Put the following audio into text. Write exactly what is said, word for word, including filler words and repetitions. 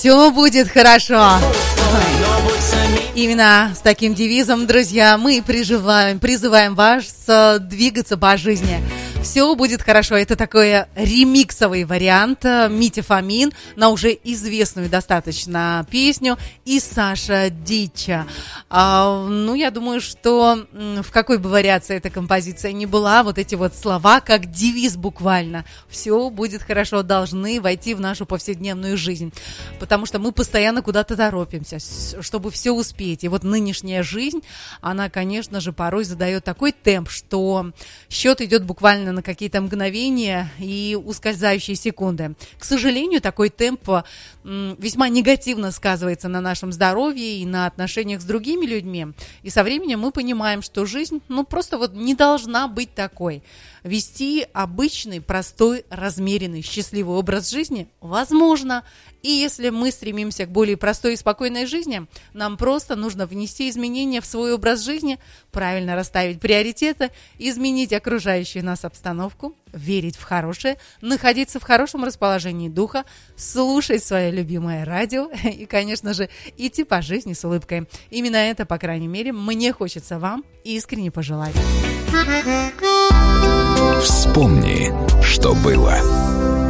Все будет хорошо. Именно с таким девизом, друзья, мы призываем, призываем вас двигаться по жизни. Все будет хорошо. Это такой ремиксовый вариант Митя Фомин на уже известную достаточно песню и Саша Дича. А, ну, я думаю, что в какой бы вариации эта композиция ни была, вот эти вот слова, как девиз буквально, все будет хорошо, должны войти в нашу повседневную жизнь. Потому что мы постоянно куда-то торопимся, чтобы все успеть. И вот нынешняя жизнь, она, конечно же, порой задает такой темп, что счет идет буквально на какие-то мгновения и ускользающие секунды. К сожалению, такой темп м, весьма негативно сказывается на нашем здоровье и на отношениях с другими людьми. И со временем мы понимаем, что жизнь, ну, просто вот не должна быть такой. Вести обычный, простой, размеренный, счастливый образ жизни возможно. И если мы стремимся к более простой и спокойной жизни, нам просто нужно внести изменения в свой образ жизни, правильно расставить приоритеты, изменить окружающую нас обстановку, верить в хорошее, находиться в хорошем расположении духа, слушать свое любимое радио и, конечно же, идти по жизни с улыбкой. Именно это, по крайней мере, мне хочется вам искренне пожелать. Вспомни, что было.